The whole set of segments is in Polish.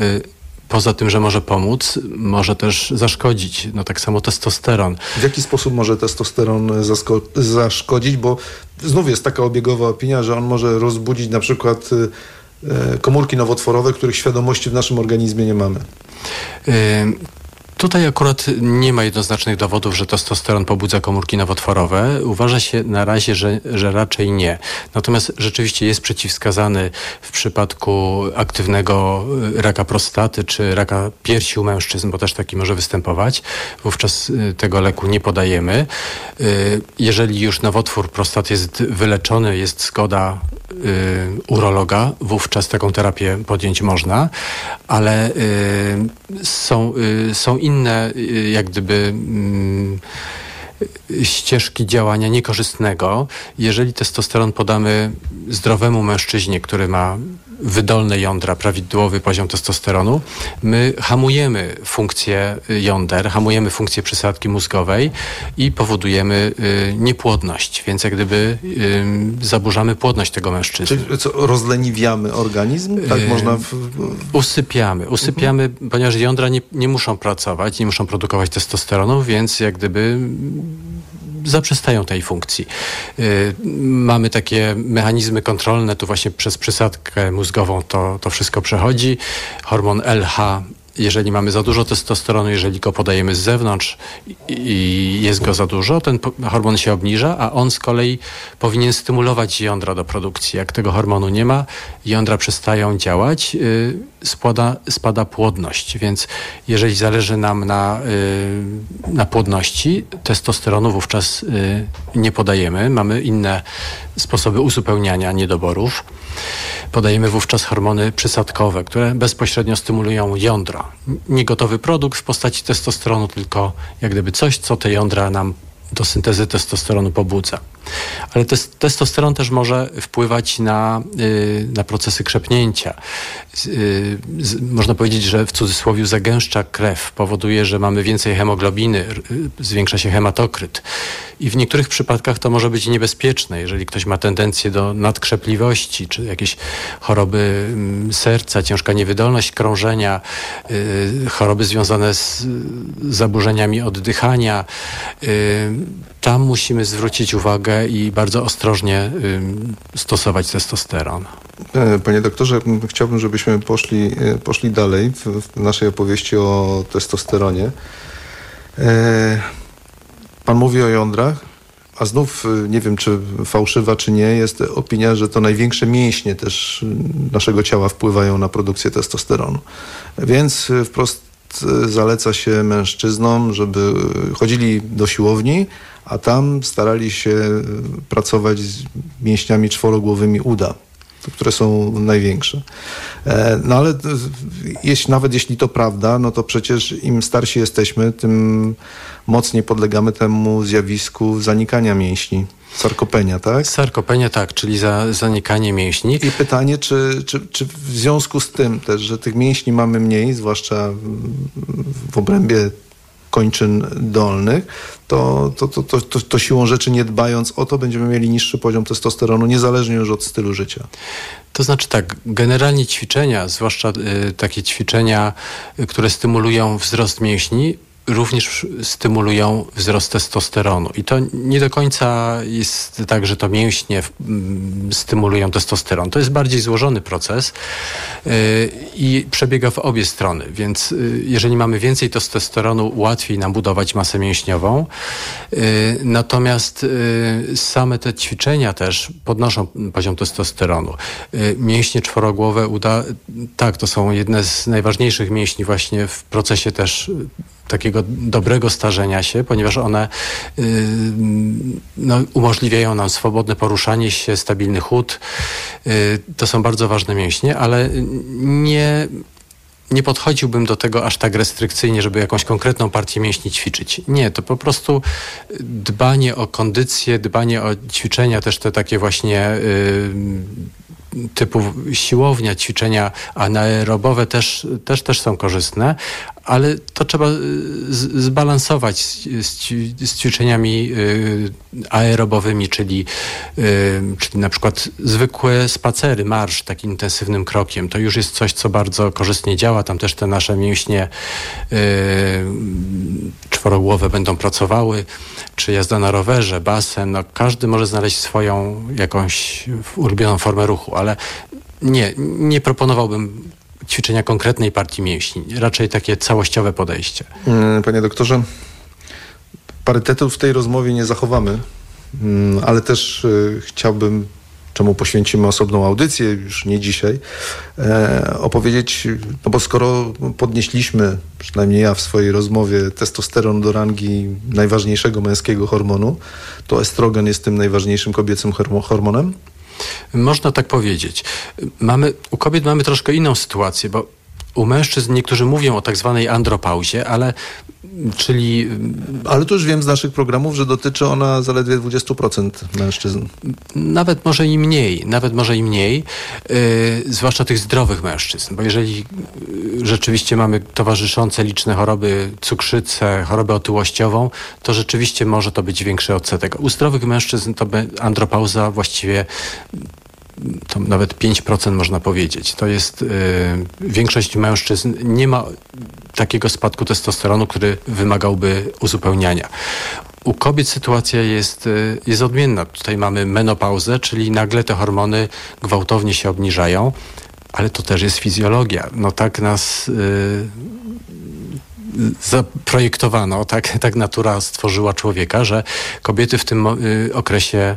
Poza tym, że może pomóc, może też zaszkodzić. Tak samo testosteron. W jaki sposób może testosteron zaszkodzić? Bo znów jest taka obiegowa opinia, że on może rozbudzić na przykład komórki nowotworowe, których świadomości w naszym organizmie nie mamy. Tutaj akurat nie ma jednoznacznych dowodów, że testosteron pobudza komórki nowotworowe. Uważa się na razie, że raczej nie. Natomiast rzeczywiście jest przeciwwskazany w przypadku aktywnego raka prostaty czy raka piersi u mężczyzn, bo też taki może występować. Wówczas tego leku nie podajemy. Jeżeli już nowotwór prostaty jest wyleczony, jest zgoda urologa, wówczas taką terapię podjąć można, ale są inne jak gdyby ścieżki działania niekorzystnego. Jeżeli testosteron podamy zdrowemu mężczyźnie, który ma wydolne jądra, prawidłowy poziom testosteronu, my hamujemy funkcję jąder, hamujemy funkcję przysadki mózgowej i powodujemy niepłodność, więc jak gdyby zaburzamy płodność tego mężczyzny. Czyli co, rozleniwiamy organizm? Tak można... Usypiamy, ponieważ jądra nie muszą pracować, nie muszą produkować testosteronu, więc jak gdyby zaprzestają tej funkcji. Mamy takie mechanizmy kontrolne, tu właśnie przez przysadkę mózgową to wszystko przechodzi. Hormon LH, jeżeli mamy za dużo testosteronu, jeżeli go podajemy z zewnątrz i jest go za dużo, ten hormon się obniża, a on z kolei powinien stymulować jądra do produkcji. Jak tego hormonu nie ma, jądra przestają działać, spada płodność. Więc jeżeli zależy nam na płodności, testosteronu wówczas nie podajemy. Mamy inne sposoby uzupełniania niedoborów. Podajemy wówczas hormony przysadkowe, które bezpośrednio stymulują jądra. Nie gotowy produkt w postaci testosteronu, tylko jak gdyby coś, co te jądra nam do syntezy testosteronu pobudza. Ale testosteron też może wpływać na procesy krzepnięcia. Można powiedzieć, że w cudzysłowie zagęszcza krew, powoduje, że mamy więcej hemoglobiny, zwiększa się hematokryt. I w niektórych przypadkach to może być niebezpieczne, jeżeli ktoś ma tendencję do nadkrzepliwości, czy jakieś choroby serca, ciężka niewydolność krążenia, choroby związane z zaburzeniami oddychania. Tam musimy zwrócić uwagę i bardzo ostrożnie stosować testosteron. Panie doktorze, chciałbym, żebyśmy poszli dalej w naszej opowieści o testosteronie. Pan mówi o jądrach, a znów nie wiem, czy fałszywa, czy nie, jest opinia, że to największe mięśnie też naszego ciała wpływają na produkcję testosteronu. Więc wprost zaleca się mężczyznom, żeby chodzili do siłowni, a tam starali się pracować z mięśniami czworogłowymi uda, które są największe. No ale nawet jeśli to prawda, no to przecież im starsi jesteśmy, tym mocniej podlegamy temu zjawisku zanikania mięśni. Sarkopenia, tak? Sarkopenia, tak, czyli zanikanie mięśni. I pytanie, czy w związku z tym też, że tych mięśni mamy mniej, zwłaszcza w obrębie kończyn dolnych, to siłą rzeczy, nie dbając o to, będziemy mieli niższy poziom testosteronu, niezależnie już od stylu życia. To znaczy tak, generalnie ćwiczenia, zwłaszcza takie ćwiczenia, które stymulują wzrost mięśni, również stymulują wzrost testosteronu. I to nie do końca jest tak, że to mięśnie stymulują testosteron. To jest bardziej złożony proces i przebiega w obie strony. Więc jeżeli mamy więcej testosteronu, łatwiej nam budować masę mięśniową. Natomiast same te ćwiczenia też podnoszą poziom testosteronu. Mięśnie czworogłowe uda, tak, to są jedne z najważniejszych mięśni właśnie w procesie też takiego dobrego starzenia się, ponieważ one umożliwiają nam swobodne poruszanie się, stabilny chód. To są bardzo ważne mięśnie, ale nie podchodziłbym do tego aż tak restrykcyjnie, żeby jakąś konkretną partię mięśni ćwiczyć. Nie, to po prostu dbanie o kondycję, dbanie o ćwiczenia, też te takie właśnie typu siłownia, ćwiczenia anaerobowe też są korzystne, ale to trzeba zbalansować z ćwiczeniami aerobowymi, czyli na przykład zwykłe spacery, marsz takim intensywnym krokiem. To już jest coś, co bardzo korzystnie działa. Tam też te nasze mięśnie czworogłowe będą pracowały, czy jazda na rowerze, basen. No, każdy może znaleźć swoją jakąś ulubioną formę ruchu, ale nie proponowałbym ćwiczenia konkretnej partii mięśni. Raczej takie całościowe podejście. Panie doktorze, parytetu w tej rozmowie nie zachowamy, ale też chciałbym, czemu poświęcimy osobną audycję, już nie dzisiaj, opowiedzieć, no bo skoro podnieśliśmy, przynajmniej ja w swojej rozmowie, testosteron do rangi najważniejszego męskiego hormonu, to estrogen jest tym najważniejszym kobiecym hormonem? Można tak powiedzieć. U kobiet mamy troszkę inną sytuację, bo u mężczyzn niektórzy mówią o tak zwanej andropauzie, ale to już wiem z naszych programów, że dotyczy ona zaledwie 20% mężczyzn. Nawet może i mniej, zwłaszcza tych zdrowych mężczyzn, bo jeżeli rzeczywiście mamy towarzyszące liczne choroby, cukrzycę, chorobę otyłościową, to rzeczywiście może to być większy odsetek. U zdrowych mężczyzn to andropauza właściwie to nawet 5% można powiedzieć. To jest większość mężczyzn nie ma takiego spadku testosteronu, który wymagałby uzupełniania. U kobiet sytuacja jest odmienna. Tutaj mamy menopauzę, czyli nagle te hormony gwałtownie się obniżają, ale to też jest fizjologia. No tak nas zaprojektowano, tak natura stworzyła człowieka, że kobiety w tym okresie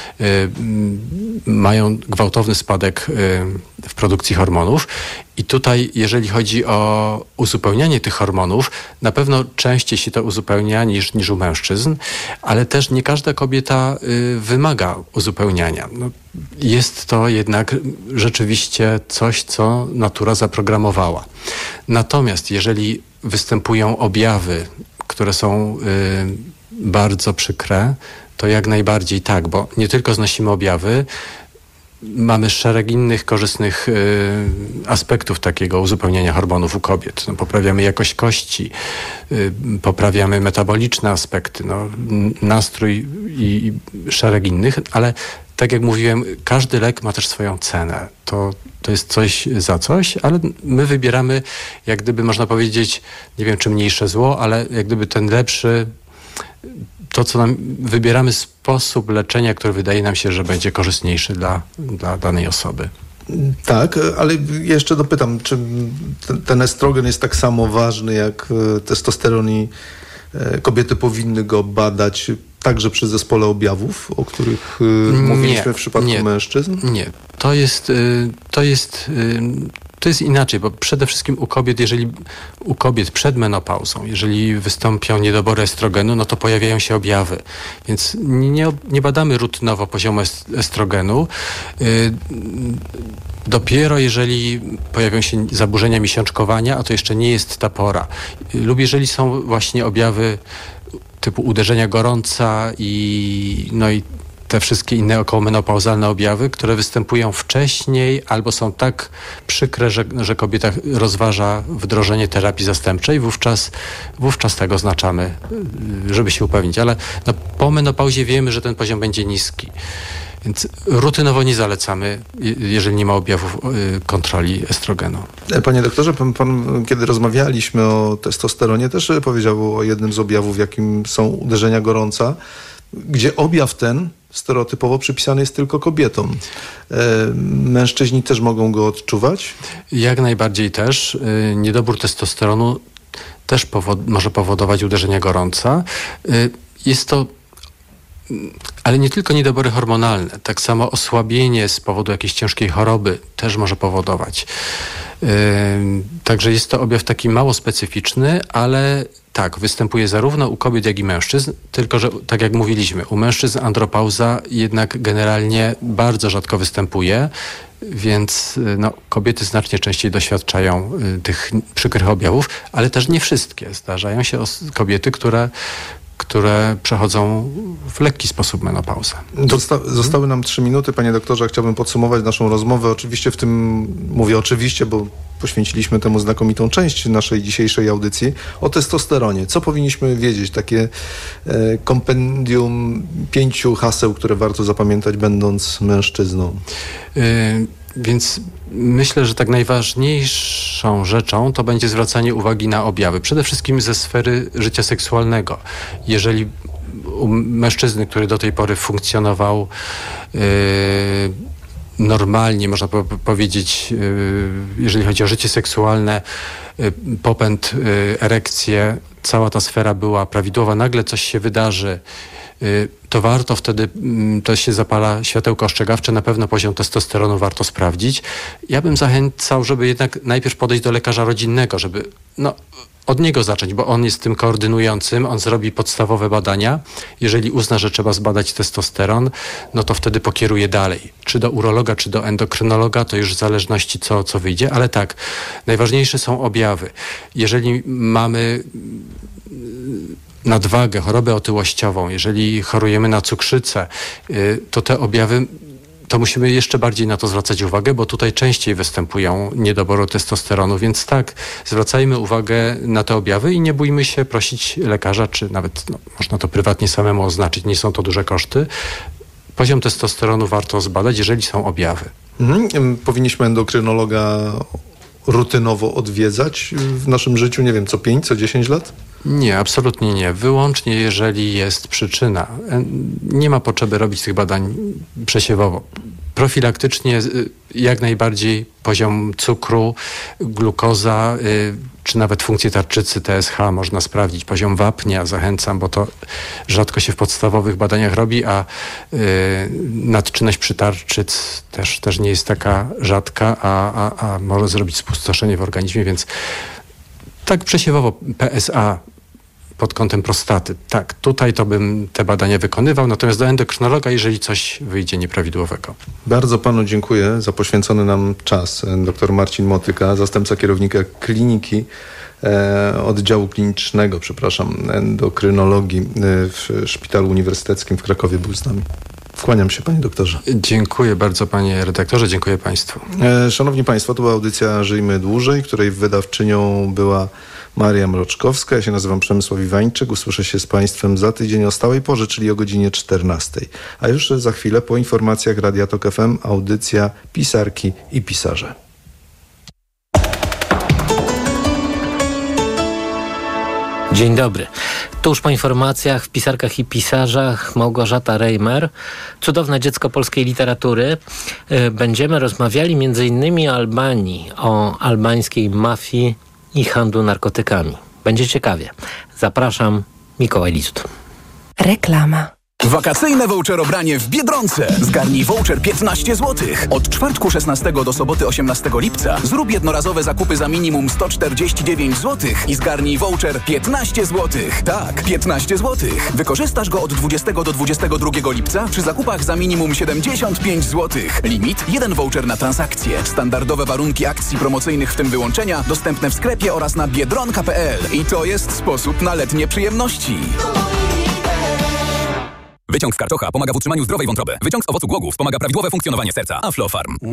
mają gwałtowny spadek w produkcji hormonów. I tutaj, jeżeli chodzi o uzupełnianie tych hormonów, na pewno częściej się to uzupełnia niż u mężczyzn, ale też nie każda kobieta wymaga uzupełniania. No, jest to jednak rzeczywiście coś, co natura zaprogramowała. Natomiast jeżeli występują objawy, które są bardzo przykre, to jak najbardziej tak, bo nie tylko znosimy objawy, mamy szereg innych korzystnych aspektów takiego uzupełniania hormonów u kobiet. No, poprawiamy jakość kości, poprawiamy metaboliczne aspekty, nastrój i szereg innych, ale tak jak mówiłem, każdy lek ma też swoją cenę. To jest coś za coś, ale my wybieramy, jak gdyby można powiedzieć, nie wiem czy mniejsze zło, ale jak gdyby ten lepszy, to co nam wybieramy sposób leczenia, który wydaje nam się, że będzie korzystniejszy dla danej osoby. Tak, ale jeszcze dopytam, czy ten estrogen jest tak samo ważny jak testosteron i kobiety powinny go badać także przy zespole objawów, o których mówiliśmy w przypadku mężczyzn? Nie. To jest inaczej, bo przede wszystkim u kobiet przed menopauzą, jeżeli wystąpią niedobory estrogenu, no to pojawiają się objawy. Więc nie badamy rutynowo poziomu estrogenu. Dopiero jeżeli pojawią się zaburzenia miesiączkowania, a to jeszcze nie jest ta pora, lub jeżeli są właśnie objawy typu uderzenia gorąca i te wszystkie inne okołomenopauzalne objawy, które występują wcześniej albo są tak przykre, że kobieta rozważa wdrożenie terapii zastępczej, wówczas tego oznaczamy, żeby się upewnić. Ale po menopauzie wiemy, że ten poziom będzie niski. Więc rutynowo nie zalecamy, jeżeli nie ma objawów kontroli estrogenu. Panie doktorze, pan kiedy rozmawialiśmy o testosteronie, też powiedział o jednym z objawów, jakim są uderzenia gorąca, gdzie objaw ten stereotypowo przypisany jest tylko kobietom. Mężczyźni też mogą go odczuwać? Jak najbardziej też. Niedobór testosteronu też może powodować uderzenia gorąca. Jest to ale nie tylko niedobory hormonalne, tak samo osłabienie z powodu jakiejś ciężkiej choroby też może powodować. Także jest to objaw taki mało specyficzny, ale tak, występuje zarówno u kobiet, jak i mężczyzn, tylko że tak jak mówiliśmy, u mężczyzn andropauza jednak generalnie bardzo rzadko występuje, więc kobiety znacznie częściej doświadczają tych przykrych objawów, ale też nie wszystkie. Zdarzają się kobiety, które które przechodzą w lekki sposób menopauzę. Zostały nam 3 minuty, panie doktorze. Chciałbym podsumować naszą rozmowę. Oczywiście mówię oczywiście, bo poświęciliśmy temu znakomitą część naszej dzisiejszej audycji, o testosteronie. Co powinniśmy wiedzieć? Takie kompendium 5 haseł, które warto zapamiętać, będąc mężczyzną. Więc myślę, że tak najważniejszą rzeczą to będzie zwracanie uwagi na objawy. Przede wszystkim ze sfery życia seksualnego. Jeżeli u mężczyzny, który do tej pory funkcjonował normalnie, można powiedzieć, jeżeli chodzi o życie seksualne, popęd, erekcje, cała ta sfera była prawidłowa, nagle coś się wydarzy, to warto wtedy, to się zapala światełko ostrzegawcze, na pewno poziom testosteronu warto sprawdzić. Ja bym zachęcał, żeby jednak najpierw podejść do lekarza rodzinnego, żeby od niego zacząć, bo on jest tym koordynującym, on zrobi podstawowe badania. Jeżeli uzna, że trzeba zbadać testosteron, no to wtedy pokieruje dalej. Czy do urologa, czy do endokrynologa, to już w zależności co wyjdzie, ale tak, najważniejsze są objawy. Jeżeli mamy nadwagę, chorobę otyłościową, jeżeli chorujemy na cukrzycę, to te objawy, to musimy jeszcze bardziej na to zwracać uwagę, bo tutaj częściej występują niedobory testosteronu, więc tak, zwracajmy uwagę na te objawy i nie bójmy się prosić lekarza, czy nawet można to prywatnie samemu oznaczyć, nie są to duże koszty. Poziom testosteronu warto zbadać, jeżeli są objawy. Powinniśmy endokrynologa rutynowo odwiedzać w naszym życiu, nie wiem, co 5, co 10 lat? Nie, absolutnie nie. Wyłącznie jeżeli jest przyczyna. Nie ma potrzeby robić tych badań przesiewowo. Profilaktycznie jak najbardziej poziom cukru, glukoza, czy nawet funkcję tarczycy TSH można sprawdzić. Poziom wapnia zachęcam, bo to rzadko się w podstawowych badaniach robi, a nadczynność przytarczyc też nie jest taka rzadka, a może zrobić spustoszenie w organizmie, więc tak przesiewowo PSA pod kątem prostaty. Tak, tutaj to bym te badania wykonywał, natomiast do endokrynologa, jeżeli coś wyjdzie nieprawidłowego. Bardzo panu dziękuję za poświęcony nam czas. Dr Marcin Motyka, zastępca kierownika kliniki, oddziału klinicznego, endokrynologii w Szpitalu Uniwersyteckim w Krakowie był z nami. Kłaniam się, panie doktorze. Dziękuję bardzo, panie redaktorze, dziękuję państwu. Szanowni państwo, to była audycja Żyjmy Dłużej, której wydawczynią była Maria Mroczkowska. Ja się nazywam Przemysław Iwańczyk. Usłyszę się z państwem za tydzień o stałej porze, czyli o godzinie 14. A już za chwilę po informacjach Radia Tok FM audycja Pisarki i Pisarze. Dzień dobry. Tuż po informacjach w Pisarkach i Pisarzach Małgorzata Reimer, cudowne dziecko polskiej literatury. Będziemy rozmawiali m.in. o Albanii, o albańskiej mafii i handlu narkotykami. Będzie ciekawie. Zapraszam, Mikołaj Lizut. Reklama. Wakacyjne voucherobranie w Biedronce. Zgarnij voucher 15 zł. Od czwartku 16 do soboty 18 lipca zrób jednorazowe zakupy za minimum 149 zł i zgarnij voucher 15 zł. Tak, 15 zł. Wykorzystasz go od 20 do 22 lipca przy zakupach za minimum 75 zł. Limit 1 voucher na transakcję. Standardowe warunki akcji promocyjnych, w tym wyłączenia, dostępne w sklepie oraz na biedronka.pl. I to jest sposób na letnie przyjemności. Wyciąg z karczocha pomaga w utrzymaniu zdrowej wątroby. Wyciąg z owocu głogów pomaga prawidłowe funkcjonowanie serca. Aflofarm.